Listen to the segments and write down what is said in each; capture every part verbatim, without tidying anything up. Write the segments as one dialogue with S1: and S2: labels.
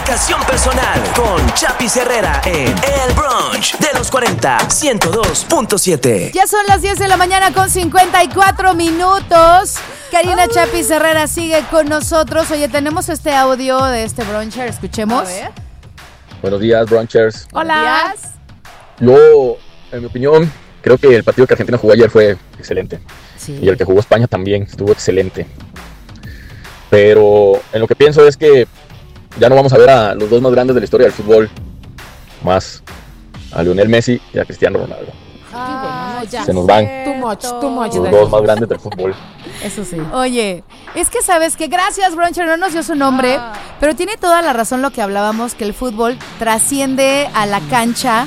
S1: Calificación personal con Chapis Herrera en El Brunch de los cuarenta, ciento dos punto siete.
S2: Ya son las diez de la mañana con cincuenta y cuatro minutos. Karina Ay. Chapis Herrera sigue con nosotros. Oye, tenemos este audio de este bruncher. Escuchemos. A ver.
S3: Buenos días, brunchers.
S2: Hola.
S3: Yo, en mi opinión, creo que el partido que Argentina jugó ayer fue excelente. Sí. Y el que jugó España también estuvo excelente. Pero en lo que pienso es que ya no vamos a ver a los dos más grandes de la historia del fútbol, más a Lionel Messi y a Cristiano Ronaldo.
S2: Ah, bueno, no, ya.
S3: Se nos van
S2: too much, too much
S3: los dos más grandes del fútbol.
S2: Eso sí. Oye, es que sabes que gracias, Broncher, no nos dio su nombre, ah. pero tiene toda la razón lo que hablábamos, que el fútbol trasciende a la cancha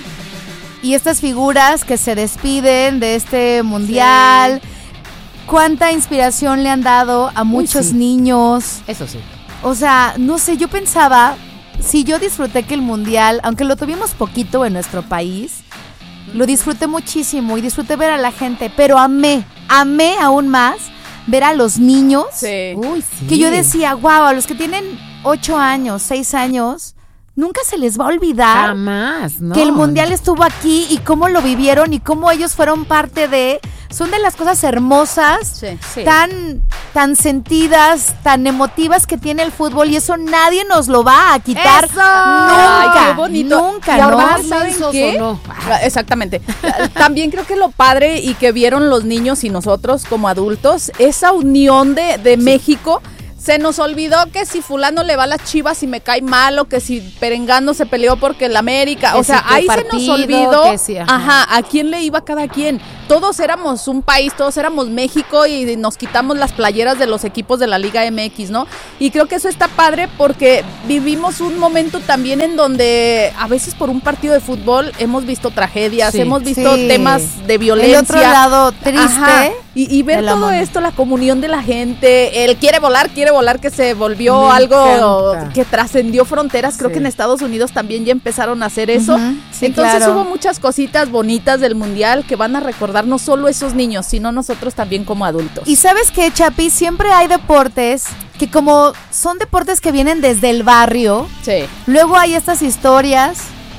S2: y estas figuras que se despiden de este mundial, sí. cuánta inspiración le han dado a muchos Uy, sí. niños.
S4: Eso sí.
S2: O sea, no sé, yo pensaba, si yo disfruté que el mundial, aunque lo tuvimos poquito en nuestro país, lo disfruté muchísimo y disfruté ver a la gente, pero amé, amé aún más ver a los niños.
S4: Sí.
S2: Uy, sí. Que yo decía, wow, a los que tienen ocho años, seis años, nunca se les va a olvidar.
S4: Jamás, no.
S2: Que el mundial estuvo aquí y cómo lo vivieron y cómo ellos fueron parte de... Son de las cosas hermosas, sí, sí. tan tan sentidas, tan emotivas que tiene el fútbol y eso nadie nos lo va a quitar.
S4: ¡Eso!
S2: Nunca,
S4: Ay, qué bonito.
S2: Nunca,
S4: y
S2: ¿no?
S4: ahora, ¿saben qué? No. Exactamente. También creo que lo padre y que vieron los niños y nosotros como adultos, esa unión de, de sí. México. Se nos olvidó que si fulano le va a las Chivas y me cae mal, o que si Perengano se peleó porque el América, que o sea, si ahí partido, se nos olvidó, sí, ajá. ajá, a quién le iba cada quien. Todos éramos un país, todos éramos México y nos quitamos las playeras de los equipos de la Liga M X, ¿no? Y creo que eso está padre porque vivimos un momento también en donde a veces por un partido de fútbol hemos visto tragedias, sí, hemos visto sí. temas de violencia.
S2: El otro lado triste.
S4: Ajá. Y, y ver todo amor. Esto, la comunión de la gente, el quiere volar, quiere volar, que se volvió Me algo encanta. Que trascendió fronteras. Creo sí. que en Estados Unidos también ya empezaron a hacer eso. Uh-huh. Sí, Entonces claro. hubo muchas cositas bonitas del mundial que van a recordar no solo esos niños, sino nosotros también como adultos.
S2: Y ¿sabes qué, Chapi? Siempre hay deportes que como son deportes que vienen desde el barrio,
S4: sí.
S2: luego hay estas historias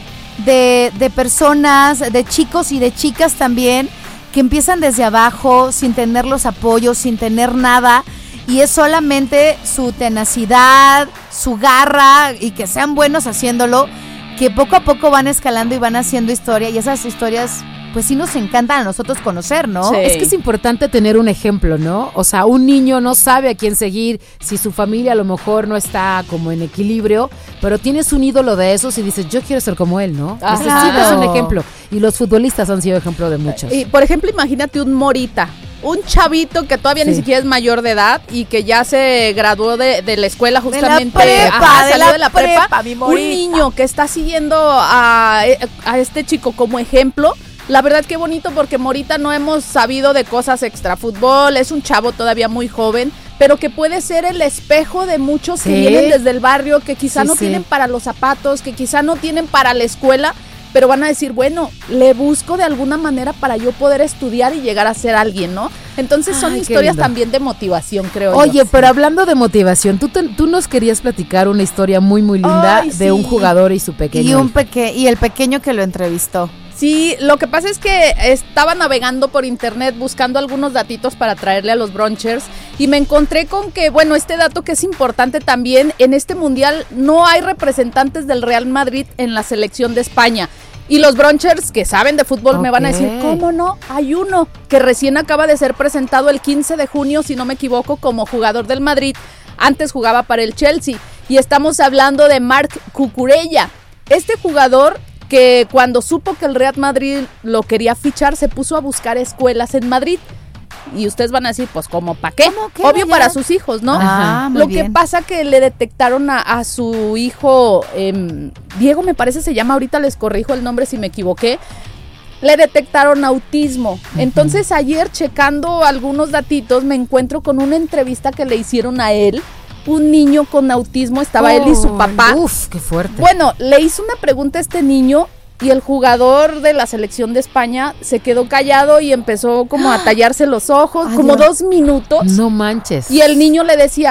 S2: de, de personas, de chicos y de chicas también, que empiezan desde abajo, sin tener los apoyos, sin tener nada, y es solamente su tenacidad, su garra, y que sean buenos haciéndolo, que poco a poco van escalando y van haciendo historia, y esas historias, pues sí nos encantan a nosotros conocer, ¿no?
S4: Sí.
S5: Es que es importante tener un ejemplo, ¿no? O sea, un niño no sabe a quién seguir, si su familia a lo mejor no está como en equilibrio, pero tienes un ídolo de esos y dices, yo quiero ser como él, ¿no?
S2: Ah,
S5: Necesitas
S2: claro.
S5: un ejemplo. Y los futbolistas han sido ejemplo de muchos.
S4: Y, por ejemplo, imagínate un Morita, un chavito que todavía sí. ni siquiera es mayor de edad y que ya se graduó de, de la escuela justamente.
S2: De la prepa,
S4: Ajá,
S2: de,
S4: salió
S2: la
S4: de la
S2: prepa,
S4: prepa.
S2: mi
S4: Un niño que está siguiendo a, a este chico como ejemplo. La verdad que bonito porque Morita no hemos sabido de cosas extra fútbol, es un chavo todavía muy joven, pero que puede ser el espejo de muchos
S5: ¿Sí?
S4: que vienen desde el barrio, que quizá
S5: sí,
S4: no
S5: sí.
S4: tienen para los zapatos, que quizá no tienen para la escuela, pero van a decir, bueno, le busco de alguna manera para yo poder estudiar y llegar a ser alguien, ¿no? Entonces son
S5: Ay,
S4: historias también de motivación, creo
S5: Oye,
S4: yo.
S5: pero hablando de motivación, tú, te, tú nos querías platicar una historia muy, muy linda
S4: Ay,
S5: de
S4: sí.
S5: un jugador y su pequeño.
S2: Y, un peque- y el pequeño que lo entrevistó.
S4: Sí, lo que pasa es que estaba navegando por internet buscando algunos datitos para traerle a los brunchers y me encontré con que, bueno, este dato que es importante también, en este mundial no hay representantes del Real Madrid en la selección de España. Y los brunchers que saben de fútbol okay. me van a decir, ¿cómo no? Hay uno que recién acaba de ser presentado el quince de junio, si no me equivoco, como jugador del Madrid. Antes jugaba para el Chelsea y estamos hablando de Marc Cucurella. Este jugador que cuando supo que el Real Madrid lo quería fichar, se puso a buscar escuelas en Madrid. Y ustedes van a decir, pues, ¿cómo? ¿Para qué?
S2: qué?
S4: Obvio
S2: Ya.
S4: para sus hijos, ¿no?
S2: Ajá, muy
S4: lo
S2: bien.
S4: que pasa que le detectaron a, a su hijo, eh, Diego me parece se llama, ahorita les corrijo el nombre si me equivoqué, le detectaron autismo. Uh-huh. Entonces ayer checando algunos datitos me encuentro con una entrevista que le hicieron a él. Un niño con autismo, estaba oh, él y su papá.
S5: Uf, qué fuerte.
S4: Bueno, le hizo una pregunta a este niño y el jugador de la selección de España se quedó callado y empezó como a tallarse los ojos, Ay, como Dios. dos minutos.
S5: No manches.
S4: Y el niño le decía,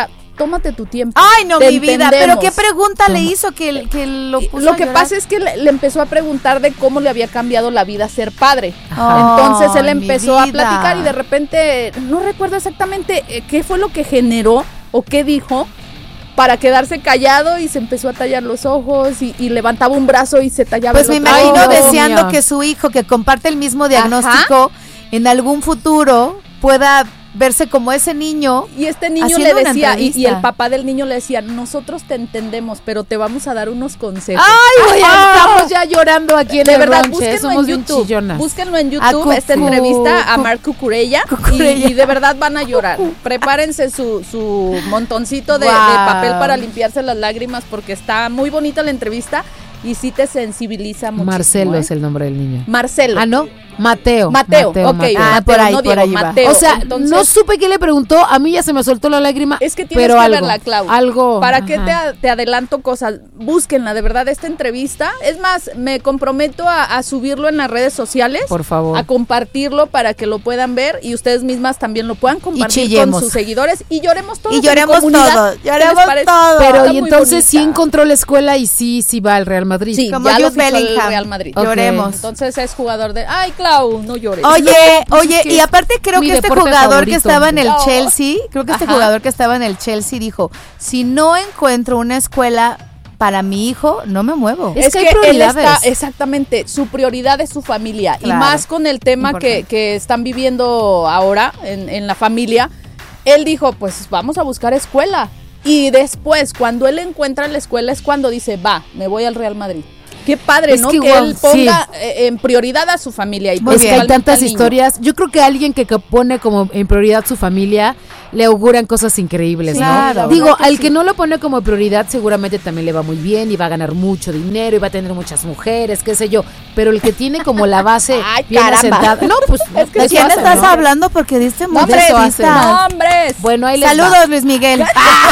S4: tómate tu tiempo.
S2: Ay, no,
S4: Te
S2: mi vida,
S4: entendemos".
S2: pero ¿qué pregunta le hizo que, que lo puso
S4: Lo
S2: a
S4: que
S2: llorar?
S4: pasa es que le, le empezó a preguntar de cómo le había cambiado la vida ser padre.
S2: Ajá.
S4: Entonces él
S2: Ay, mi
S4: empezó a
S2: vida.
S4: platicar y de repente, no recuerdo exactamente eh, qué fue lo que generó o qué dijo para quedarse callado, y se empezó a tallar los ojos y, y levantaba un brazo y se tallaba
S2: Pues me
S4: el otro.
S2: imagino
S5: Ay, Dios
S2: deseando
S5: mío.
S2: que su hijo, que comparte el mismo diagnóstico, en algún futuro pueda verse como ese niño.
S4: Y este niño le
S2: haciendo una
S4: decía, y, y
S2: entrevista.
S4: el papá del niño le decía, nosotros te entendemos, pero te vamos a dar unos consejos.
S5: Ay, güey, estamos ya llorando aquí en
S4: De
S5: el
S4: verdad,
S5: Bronche,
S4: búsquenlo
S5: somos
S4: en
S5: bien
S4: YouTube.
S5: chillonas.
S4: Búsquenlo en
S2: A
S4: YouTube,
S2: Cucu-
S4: esta entrevista a
S2: Cu-
S4: Marc Cucurella,
S2: Cucurella.
S4: Y, y de verdad van a llorar. Prepárense su, su montoncito de,
S2: Wow.
S4: de papel para limpiarse las lágrimas, porque está muy bonita la entrevista y sí te sensibiliza mucho.
S5: Marcelo es el nombre del niño.
S4: Marcelo.
S5: Ah, ¿no? Mateo.
S4: Mateo, ok.
S5: Mateo.
S2: Ah,
S4: Mateo,
S2: por ahí,
S4: no
S2: por
S4: Diego,
S2: ahí va.
S4: Mateo.
S5: O sea,
S4: Entonces,
S5: no supe qué le preguntó, a mí ya se me soltó la lágrima.
S4: es que tienes
S5: pero
S4: que
S5: algo,
S4: verla, Clau.
S5: Algo.
S4: ¿Para qué
S5: ajá.
S4: te, a- te adelanto cosas? Búsquenla, de verdad, esta entrevista. Es más, me comprometo a, a subirlo en las redes sociales.
S5: Por favor.
S4: A compartirlo para que lo puedan ver y ustedes mismas también lo puedan compartir con
S2: chillemos.
S4: sus seguidores y lloremos todos.
S2: Y
S4: en
S2: lloremos
S4: comunidad.
S2: todos,
S4: ¿Qué les
S2: lloremos
S4: parece?
S2: todos.
S5: Pero
S4: Está
S5: y
S4: muy
S5: entonces sí
S4: bonita.
S5: encontró la escuela y sí, sí va al Real Madrid.
S4: Sí,
S2: Como
S4: ya lo
S2: Jude
S4: fichó el
S2: Bellingham.
S4: Real Madrid.
S5: Ok.
S2: Lloremos.
S4: Entonces es jugador de... Ay, Clau, no llores.
S2: Oye,
S5: Pues
S2: oye,
S5: es que
S2: y
S5: es
S2: aparte creo
S5: mi
S2: que este
S5: deporte
S2: jugador
S5: favorito.
S2: que estaba en el
S4: No.
S2: Chelsea, creo que este
S4: Ajá.
S2: jugador que estaba en el Chelsea dijo, si no encuentro una escuela para mi hijo, no me muevo.
S5: Es
S4: Es,
S5: que
S4: que,
S5: hay
S4: él
S5: prioridades.
S4: está, exactamente, su prioridad es su familia.
S2: Claro.
S4: Y más con el tema que,
S2: Importante.
S4: que están viviendo ahora en, en la familia. Él dijo, pues vamos a buscar escuela. Y después, cuando él encuentra la escuela, es cuando dice, va, me voy al Real Madrid. Qué padre,
S5: Es
S4: ¿no?
S5: que
S4: Que,
S5: igual,
S4: él ponga
S5: sí.
S4: eh, en prioridad a su familia. Y
S2: Muy
S5: Es que hay
S4: principalmente
S5: tantas
S4: al niño.
S5: historias. Yo creo que alguien que, que pone como en prioridad su familia le auguran cosas increíbles,
S2: Claro.
S5: ¿no?
S4: La
S5: Digo,
S4: verdad que
S5: al
S4: sí.
S5: que no lo pone como prioridad seguramente también le va muy bien y va a ganar mucho dinero y va a tener muchas mujeres, qué sé yo. Pero el que tiene como la base
S4: Ay,
S5: bien
S4: caramba.
S5: asentada. No, pues
S4: Es que
S2: ¿De
S5: eso
S2: quién
S5: hace,
S2: estás
S5: ¿no?
S2: hablando? Porque diste muy
S4: ¡Nombres!
S2: pistas.
S4: ¡Nombres!
S5: Bueno, ahí les va.
S2: Saludos, Luis Miguel.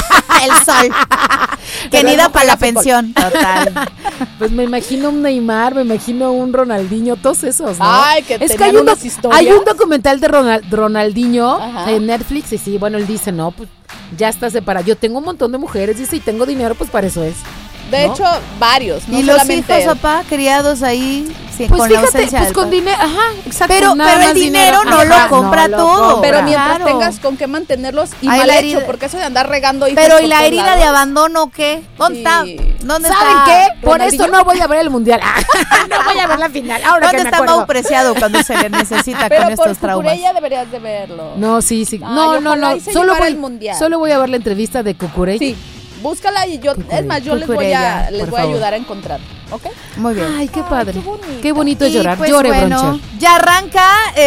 S2: el sol. que
S4: Pero
S2: ni
S4: él
S2: da
S4: no
S2: para la
S4: juega fútbol.
S2: pensión. Total.
S5: Pues me imagino un Neymar, me imagino un Ronaldinho, todos esos, ¿no?
S4: Ay, que
S5: es que
S4: tenían
S5: hay un, doc-
S4: unas historias.
S5: hay un documental de Ronal- Ronaldinho
S4: Ajá.
S5: en Netflix y sí, bueno, él dice, no, pues ya está separado. Yo tengo un montón de mujeres, dice, y tengo dinero, pues para eso es.
S4: De
S5: ¿no?
S4: hecho, varios. No
S2: y los
S4: solamente
S2: hijos,
S4: él.
S2: papá, criados ahí, sí,
S5: Pues
S2: con la
S5: fíjate,
S2: ausencia
S5: pues
S2: del
S5: con
S2: padre.
S5: dinero, ajá, exacto.
S2: Pero,
S5: nada
S2: pero el
S5: más
S2: dinero no
S5: Ajá,
S2: lo compra
S5: no lo
S2: todo.
S5: compra.
S4: Pero mientras
S2: Claro.
S4: tengas con qué mantenerlos y
S2: Ay,
S4: mal
S2: la
S4: hecho,
S2: herida-
S4: porque eso de andar regando hijos
S2: Pero
S4: por
S2: ¿y la
S4: todos
S2: herida
S4: lados?
S2: de abandono qué? ¿Dónde
S4: Sí.
S2: está? ¿Dónde
S5: ¿Saben
S2: está?
S5: qué? Por
S4: Ronaldinho.
S5: esto no voy a ver el mundial. no voy a ver la final. Ahora
S2: ¿Dónde
S5: que me
S2: está
S5: acuerdo.
S2: Mau Preciado cuando se le necesita
S4: Pero
S2: con
S4: por
S2: estos traumas?
S4: Cucurella deberías de verlo.
S5: No, sí, sí.
S4: Ay,
S5: no, no,
S4: ojalá
S5: no.
S4: y se
S5: Solo
S4: llevara
S5: voy,
S4: el mundial.
S5: solo voy a ver la entrevista de Cucurella.
S4: Sí, búscala y yo,
S5: Cucurella.
S4: es más, yo les voy
S2: Cucurella,
S4: a, les
S5: por
S4: voy a
S5: favor.
S4: ayudar a encontrar, ¿ok?
S2: Muy bien.
S5: Ay, qué
S4: Ay,
S5: padre.
S4: qué bonito.
S5: Qué bonito es
S2: Y,
S5: llorar.
S2: pues,
S5: Llore,
S2: bueno,
S5: Broncher.
S2: ya arranca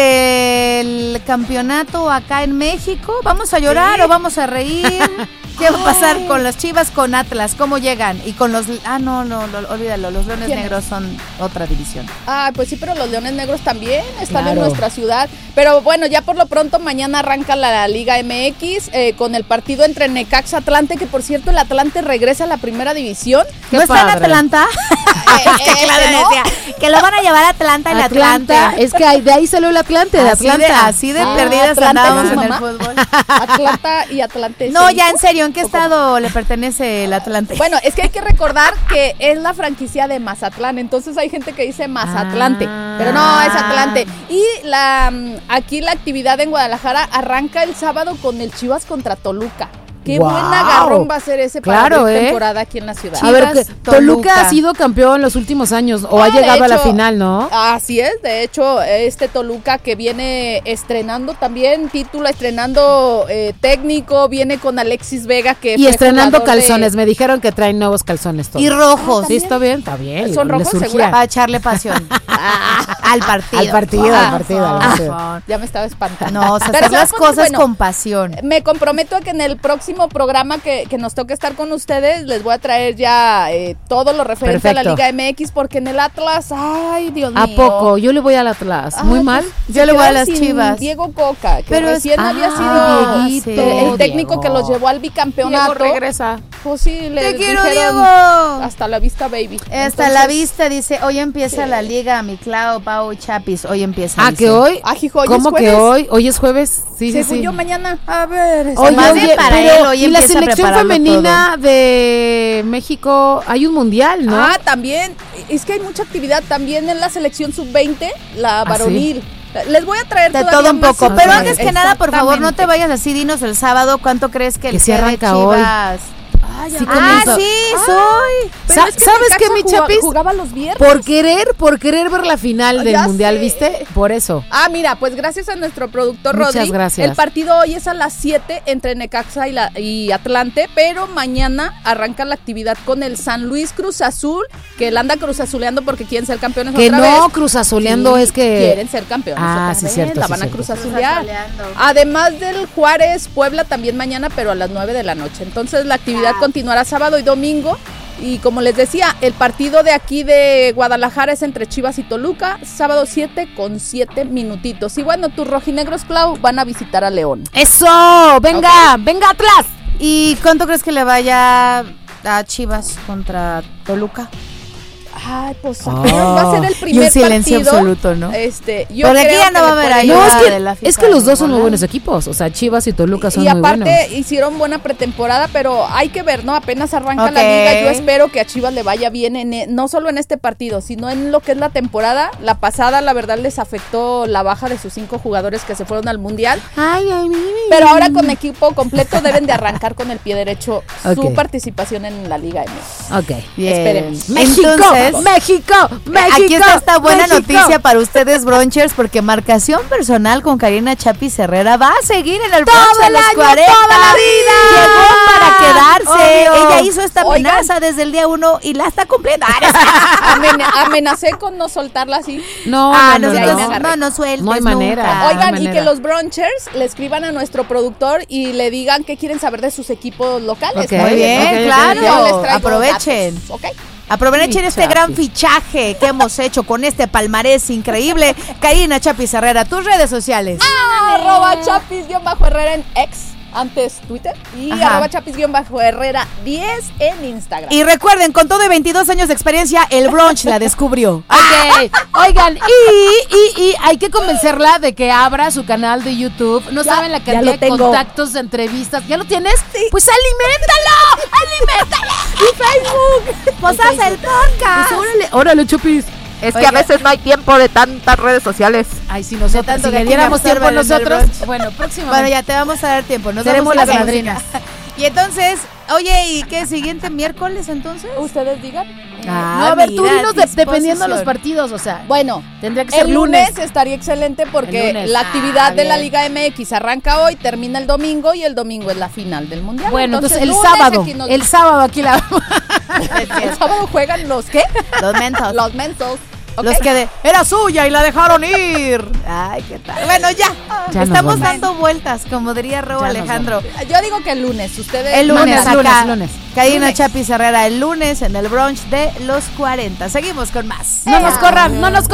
S2: eh, el campeonato acá en México. ¿Vamos a llorar
S4: Sí.
S2: o vamos a reír? ¿Qué va a pasar con las Chivas, con Atlas? ¿Cómo llegan? Y con los... Ah, no, no, no, olvídalo. Los Leones
S4: ¿Quiénes?
S2: Negros son otra división.
S4: Ah, pues sí, pero los Leones Negros también están en
S5: Claro.
S4: nuestra ciudad. Pero bueno, ya por lo pronto mañana arranca la Liga M X eh, con el partido entre Necaxa Atlante, que por cierto el Atlante regresa a la primera división.
S5: Qué
S2: ¿No está en
S5: padre.
S2: Atlanta?
S4: Eh,
S2: Es que claro,
S4: ¿no?
S2: decía que lo van a llevar a Atlanta, el
S5: Atlanta.
S2: Atlante.
S5: Es que ahí- de ahí salió el Atlante, de
S2: Así de,
S5: Atlanta.
S2: así de
S4: Ah,
S2: perdidas
S4: Atlanta
S2: andábamos
S4: es
S2: en el
S4: mamá.
S2: fútbol.
S4: Atlanta y Atlante.
S2: No,
S4: ¿se
S2: ya
S4: dijo?
S2: en serio, ¿en qué
S4: ¿O cómo?
S2: estado le pertenece el Atlante?
S4: Bueno, es que hay que recordar que es la franquicia de Mazatlán, entonces hay gente que dice Mazatlante,
S5: Ah.
S4: pero no, es Atlante. Y la mm, aquí la actividad en Guadalajara arranca el sábado con el Chivas contra Toluca. Qué
S5: ¡Guau!
S4: buen agarrón va a ser ese para
S5: Claro,
S4: abrir
S5: ¿eh?
S4: temporada aquí en la ciudad.
S5: A ver,
S2: Chivas,
S5: que Toluca
S2: Toluca.
S5: ha sido campeón en los últimos años o
S4: Ah,
S5: ha
S4: de
S5: llegado a la
S4: hecho,
S5: final, ¿no?
S4: Así es, de hecho, este Toluca que viene estrenando también título, estrenando eh, técnico, viene con Alexis Vega que
S5: Y
S4: fue
S5: estrenando
S4: jugador de-
S5: calzones. Me dijeron que traen nuevos calzones todos.
S2: Y rojos.
S5: Sí, está bien, está bien.
S4: ¿Son
S5: le
S4: rojos,
S5: surgía.
S4: segura?
S2: Para echarle pasión al partido.
S5: Al partido,
S2: por
S5: al partido, al
S2: favor.
S5: partido.
S4: Ya me estaba espantando.
S2: No, o sea,
S4: Pero
S2: hacer
S4: se va
S2: las
S4: a poner
S2: cosas
S4: bueno.
S2: con pasión.
S4: Me comprometo a que en el próximo programa que, que nos toque estar con ustedes les voy a traer ya eh, todo lo referente a la
S5: Perfecto.
S4: Liga M X porque en el Atlas, ay Dios mío.
S5: ¿A poco? Yo le voy al Atlas.
S4: Ah,
S5: Muy
S4: pues,
S5: mal.
S4: se
S2: Yo le voy a
S4: quedaron
S2: las
S4: sin
S2: Chivas.
S4: Diego Coca, que
S2: Pero es-
S4: recién
S2: ah,
S4: había sido
S5: Dieguito,
S4: el, el técnico
S5: Diego.
S4: que los llevó al bicampeonato.
S5: Diego regresa.
S4: Pues sí, le
S2: Te quiero,
S4: dijeron,
S2: Diego.
S4: hasta la vista, baby.
S2: Hasta
S4: Entonces,
S2: la vista, dice, hoy empieza
S4: ¿qué?
S2: la liga, mi Clau, Pau y Chapis, hoy empieza.
S5: Ah,
S2: dice.
S5: que hoy.
S4: Ah, hijo, hoy
S5: ¿Cómo
S4: es
S5: que
S4: jueves.
S5: hoy? Hoy es jueves. Sí, sí,
S4: Según
S5: sí.
S4: yo, mañana. A ver. es-
S5: Oye,
S2: Más
S5: oye,
S2: bien para
S5: pero
S2: él, hoy
S5: y la
S2: empieza a
S5: selección
S2: prepararlo
S5: femenina de México, hay un mundial, ¿no?
S4: Ah, también. Es que hay mucha actividad también en la selección sub veinte, la
S5: ¿Ah,
S4: varonil. Les voy a traer
S2: De
S4: todavía
S2: todo un
S4: más
S2: poco.
S5: Ok.
S2: Pero
S4: información.
S2: antes que nada, por favor, no te
S4: Exactamente.
S2: vayas así. Dinos el sábado cuánto crees que el
S5: Que se
S2: T V
S5: arranca hoy.
S2: Chivas.
S4: Ah, ya.
S5: Sí,
S2: Ah,
S5: comienza.
S2: sí,
S4: Ah.
S2: soy.
S4: Pero
S5: Sa-
S4: es que
S5: ¿sabes
S4: Necaxa
S5: qué, mi
S4: jugaba-
S5: Chapis?
S4: Jugaba los viernes.
S5: Por querer, por querer ver la final
S4: Ah,
S5: del
S4: ya
S5: mundial,
S4: sé.
S5: ¿viste? Por eso.
S4: Ah, mira, pues gracias a nuestro productor
S5: Muchas
S4: Rodri.
S5: gracias.
S4: El partido hoy es a las siete entre Necaxa y, la, y Atlante, pero mañana arranca la actividad con el San Luis Cruz Azul, que él anda cruzazuleando porque quieren ser campeones
S5: Que
S4: otra
S5: no,
S4: vez.
S5: cruzazoleando
S4: Sí,
S5: es que.
S4: quieren ser campeones
S5: Ah,
S4: otra
S5: sí,
S4: vez,
S5: cierto,
S4: la
S5: sí,
S4: van a
S5: cierto.
S4: cruzazulear.
S2: Cruzazuleando.
S4: Además del Juárez Puebla también mañana, pero a las nueve de la noche. Entonces la actividad continuará sábado y domingo. Y como les decía, el partido de aquí de Guadalajara es entre Chivas y Toluca, sábado siete con siete minutitos. Y bueno, tus rojinegros, Clau, van a visitar a León.
S5: ¡Eso! ¡Venga! ¡Venga, Atlas!
S2: ¿Y cuánto crees que le vaya a Chivas contra Toluca?
S4: Ay, pues
S5: Ah.
S4: apenas va a ser el
S2: Y
S4: primer
S2: un silencio
S4: partido.
S2: absoluto, ¿no?
S4: Este, yo
S2: Porque aquí
S4: creo
S2: ya no
S4: que
S2: va a
S4: le
S2: haber
S4: pueden-
S2: ayuda
S5: No, es
S2: de la
S5: que,
S2: FIFA
S5: es que los dos son muy
S2: ninguna.
S5: buenos equipos. O sea, Chivas y Toluca son
S4: Y
S5: muy
S4: aparte
S5: buenos.
S4: hicieron buena pretemporada, pero hay que ver, ¿no? Apenas arranca
S2: Ok.
S4: la liga. Yo espero que a Chivas le vaya bien, en, e- no solo en este partido, sino en lo que es la temporada. La pasada, la verdad, les afectó la baja de sus cinco jugadores que se fueron al Mundial.
S5: Ay, ay, mi, mi,
S4: Pero ahora con equipo completo deben de arrancar con el pie derecho su
S5: Ok.
S4: participación en la Liga M X.
S5: Ok.
S2: Bien.
S4: Esperemos.
S5: México,
S2: Entonces,
S5: México, México.
S2: aquí está esta buena
S5: México.
S2: noticia para ustedes, bronchers, porque Marcación Personal con Karina Chapis Herrera va a seguir en el
S5: Todo
S2: brunch de
S5: el
S2: los
S5: año,
S2: cuarenta.
S5: toda la vida.
S2: Llegó para quedarse.
S5: Obvio.
S2: Ella hizo esta
S4: Oigan.
S2: amenaza desde el día uno y la está cumpliendo.
S4: Amen- amenacé con no soltarla así.
S5: No,
S2: Ah,
S5: no, no,
S2: nosotros
S4: no.
S2: no, no sueltes
S5: No hay manera.
S2: nunca.
S5: Ay,
S4: Oigan, y
S5: manera.
S4: que los brunchers le escriban a nuestro productor y le digan qué quieren saber de sus equipos locales.
S5: Ok,
S4: ¿no?
S2: Muy bien,
S5: ok, ok,
S2: claro.
S5: ok.
S4: Yo les traigo
S2: Aprovechen.
S4: datos, ¿ok?
S2: Aprovechen
S5: Mi
S2: este
S5: Chapis.
S2: gran fichaje que hemos hecho con este palmarés increíble. Karina Chapis Herrera, tus redes sociales.
S4: Arroba Chapis-Herrera en X, antes Twitter, y
S2: Ajá.
S4: arroba Chapis-Herrera diez en Instagram.
S2: Y recuerden, con todo de veintidós años de experiencia, el brunch la descubrió.
S5: Ok, oigan, y, y, y hay que convencerla de que abra su canal de YouTube. No
S4: Ya,
S5: saben la
S4: ya
S5: cantidad
S4: lo
S5: de
S4: tengo.
S5: contactos, de entrevistas. ¿Ya lo tienes? Pues aliméntalo, aliméntalo.
S2: Y Facebook, pues haz el podcast.
S5: Pues órale, órale, Chupis.
S6: Es
S2: Oiga.
S6: que a veces no hay tiempo de tantas redes sociales.
S5: Ay, si nosotros,
S2: tanto
S5: si
S2: que
S5: le
S2: aquí
S5: diéramos
S2: me
S5: tiempo
S2: observan en el
S5: nosotros,
S2: brunch.
S5: bueno, próximamente.
S2: Bueno, ya te vamos a dar tiempo. Nos
S5: Seremos
S2: vamos a
S5: las
S2: la
S5: madrinas.
S2: música. Y entonces, oye, ¿y qué? ¿Siguiente miércoles entonces?
S4: Ustedes digan.
S2: Ah,
S5: no, a ver, tú
S2: mira,
S5: dinos de- dependiendo de los
S2: disposición.
S5: partidos, o sea,
S4: Bueno,
S5: tendría que ser
S4: el lunes.
S5: lunes.
S4: estaría excelente porque
S5: El lunes.
S4: la actividad
S2: Ah,
S4: de la
S2: bien.
S4: Liga M X arranca hoy, termina el domingo y el domingo es la final del Mundial.
S5: Bueno, entonces, el
S4: lunes
S5: sábado,
S4: aquí nos-
S5: el sábado aquí la...
S4: el sábado juegan los ¿qué?
S2: Los mentos.
S4: Los mensos. ¿ok?
S2: Los que de, era suya y la dejaron ir. Ay, qué tal. Bueno, ya.
S5: Ya nos
S2: Estamos
S5: vamos.
S2: dando vueltas, como diría Ro
S5: Ya nos
S2: Alejandro.
S4: Yo digo que el lunes, ustedes.
S2: El lunes,
S5: Lunes,
S2: acá.
S5: lunes, lunes.
S2: Karina
S4: Lunes.
S2: Chapis Herrera el lunes en el brunch de los cuarenta. Seguimos con más.
S5: No nos corran, no nos corran.